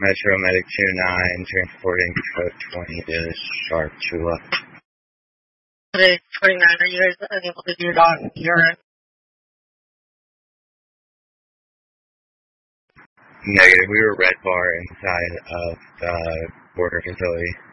Metro Medic 29, transporting code 20 to Sharp Chula. Today, 29, are you guys unable to do it on your end? Negative, we were red bar inside of the border facility.